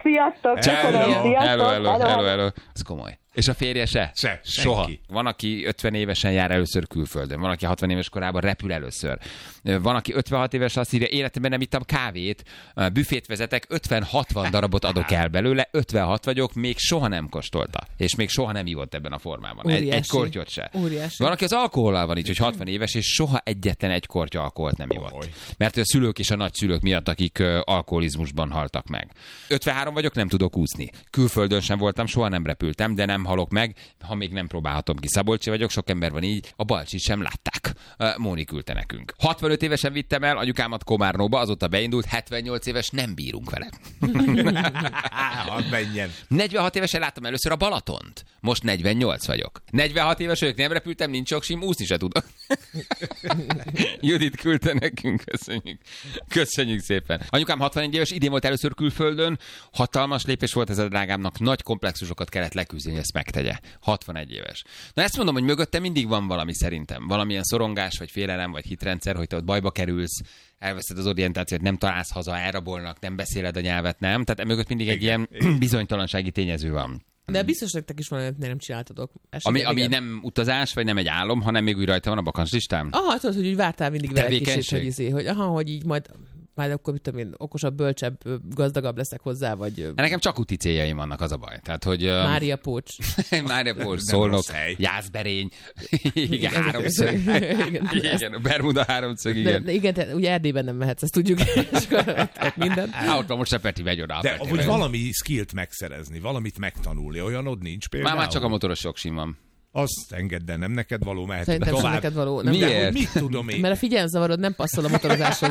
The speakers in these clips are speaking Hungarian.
Sziasztok! Hello. Ez komoly. És a férje se? Soha. Senki. Van, aki 50 évesen jár először külföldön, van, aki 60 éves korában repül először. Van, aki 56 éves azt írja, életemben nem ittam kávét, büfét vezetek, 50-60 darabot adok el belőle, 56 vagyok, még soha nem kóstolta. És még soha nem ivott ebben a formában. Egy kortyot se. Óriási. Van, aki az alkohollal van így, hogy 60 éves, és soha egyetlen egy kortya alkoholt nem ivott. Mert a szülők és a nagyszülők miatt, akik alkoholizmusban haltak meg. 53 vagyok, nem tudok úszni. Külföldön sem voltam, soha nem repültem, de nem halok meg, ha még nem próbálhatom ki. Szabolcsi vagyok, sok ember van így, a Balcsit sem látták. Móni küldte nekünk. 65 évesen vittem el anyukámat Komárnóba, azóta beindult, 78 éves, nem bírunk vele. Hadd menjen. 46 évesen láttam először a Balatont. Most 48 vagyok. 46 éves vagyok, nem repültem, nincs oksim, úszni se tudok. Judit küldte nekünk, köszönjük szépen. Anyukám 61 éves, idén volt először külföldön, hatalmas lépés volt ez a drágámnak, nagy komplexusokat kellett leküzdeni, ezt megtegye. 61 éves. Na ezt mondom, hogy mögötte mindig van valami szerintem. Valamilyen szorongás, vagy félelem, vagy hitrendszer, hogy te ott bajba kerülsz, elveszed az orientációt, nem találsz haza, elrabolnak, nem beszéled a nyelvet, nem? Tehát mögött mindig egy ilyen bizonytalansági tényező van. De biztos nektek is van, hogy nem csináltatok. Ami nem utazás, vagy nem egy álom, hanem még úgy rajta van a bakancslistám? Aha, tudod, hogy úgy vártál mindig vele egy kicsit, hogy így majd akkor mit tudom én, okosabb, bölcsebb, gazdagabb leszek hozzá, vagy... Nekem csak úti céljaim vannak, az a baj. Tehát, hogy... Mária Pócs. Mária Pócs, Szolnok, Jászberény, igen, háromszög. Igen, Bermuda háromszög, igen. De igen, te ugye Erdélyben nem mehetsz, ezt tudjuk. Minden. Ott van most Sepeti megy oda. De hogy valami skillt megszerezni, valamit megtanulni, olyanod nincs például? Már csak a motoros jogsim van. Azt engedd, de nem neked való, mehet szerintem tovább. Neked való. Nem. Miért? Mit tudom én? Mert a figyelmzavarod nem passzol a motorozáshoz.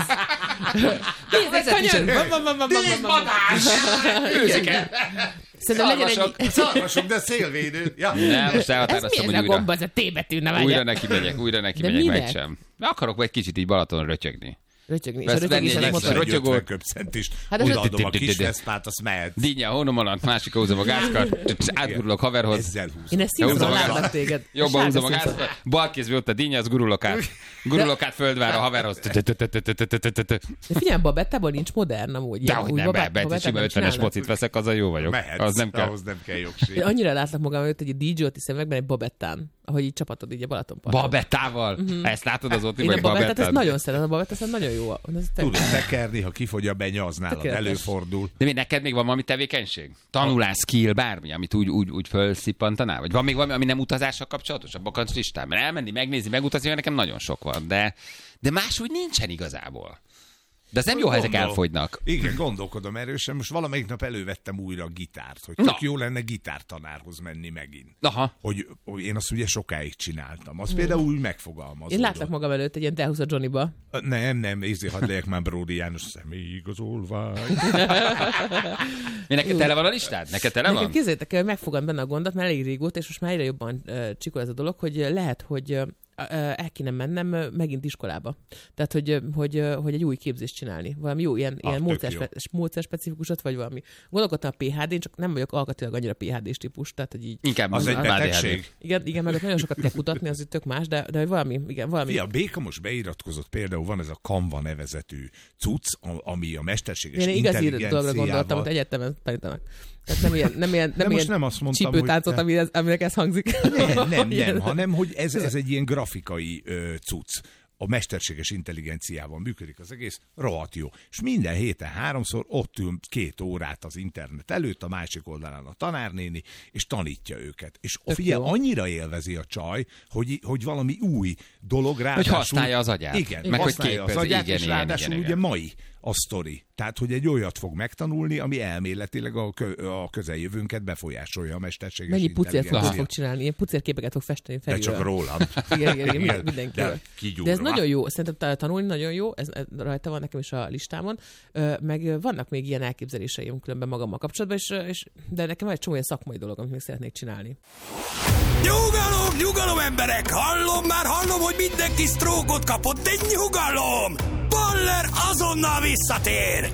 Nézd madás! Őzike! Szerintem legyen egy... Szarvasok, de szélvédő. Ja. Nem, most elhatároztam, hogy újra. Ez a gomba, ez a T betű, ne vágyja. Újra neki megyek, meg sem. Akarok egy kicsit így Balaton rötyögni. Rötyögni. Vesz venni egy extra rötyögót. 50 köpcentist, odaadom a kis veszpát, azt mehet. Dinnye a hónom alatt, másikra húzom a gázkart, átgurulok haverhoz. Ezzel húzom. Én ezt színzom, látlak téged. Jobban húzom a gázkart, bal kézbe ott a dinnye, az gurulok át földvára a haverhoz. De figyelj, Babettából nincs modern amúgy. Dehogy nem, sima 50-es mocit veszek, azzal jó vagyok. Mehetsz, ahhoz nem kell jogség. Annyira látlak magam, hogy egy DJ-ot hiszem meg, egy Babettán, ahogy így csapatod így a Balatonparton. Babettával? Ezt látod az ott, én a Babettát, ezt nagyon szeretem, a Babettát, ez nagyon jó. Tudod tekerni, ha kifogy a benya, az nálad előfordul. De neked még van valami tevékenység? Tanulás, skill, bármi, amit úgy fölszippantanál? Vagy van még valami, ami nem utazással kapcsolatos a bakancslistán? Mert elmenni, megnézni, megutazni, nekem nagyon sok van, de máshogy nincsen igazából. De ez nem jó, ha ezek elfogynak. Igen, gondolkodom erősen. Most valamelyik nap elővettem újra a gitárt, hogy tök jó lenne gitártanárhoz menni megint. Aha. Hogy én azt ugye sokáig csináltam. Azt például úgy megfogalmazódott. Én látlak magam előtt egy ilyen Dehusza Johnnyba. Nem, hadd legyek már Bródi János személyigazolvány. Neked tele van a listád? Neked tele van? Nekem képzeljétek el, hogy megfogom benne a gondot, mert elég régóta, és most már egyre jobban csikol ez a dolog, hogy lehet, hogy el kéne mennem megint iskolába. Tehát, hogy egy új képzést csinálni. Valami jó, ilyen módszerspecifikusat, vagy valami. Gondolkodtam a PhD-n, csak nem vagyok alkatilag annyira PhD-s típus, tehát, hogy így... Inkább az egy betegség. Igen, meg ott nagyon sokat kell kutatni, az itt tök más, de valami. A Béka most beiratkozott, például van ez a Canva nevezetű cucc, ami a mesterséges intelligenciával... Én igazi dolgra gondoltam, hogy egyetemen tanítanak. Tehát nem ilyen csípőtáncot, aminek ez hangzik. Nem, hanem hogy ez egy ilyen grafikai cucc. A mesterséges intelligenciával működik az egész, rohadt jó. És minden héten 3-szor ott ül 2 órát az internet előtt, a másik oldalán a tanárnéni, és tanítja őket. És figyelj, annyira élvezi a csaj, hogy valami új dolog ráadásul... Hogy használja az agyát. Igen, meg használja az agyát, és ráadásul ugye mai a sztori. Tehát, hogy egy olyat fog megtanulni, ami elméletileg a közeljövőnket befolyásolja a mesterséges intelligencia. Mennyi pucér fog csinálni, ilyen pucérképeket fog festeni felülről. De csak rólam. Igen, mindenkiről. De ez nagyon jó, szerintem tanulni nagyon jó, ez rajta van nekem is a listámon, meg vannak még ilyen elképzeléseim különben magammal kapcsolatban, de nekem van egy csomó ilyen szakmai dolog, amit még szeretnék csinálni. Nyugalom emberek! Hallom, hogy mindenki sztrókot kapott, de nyugalom! Baller azonnal visszatér!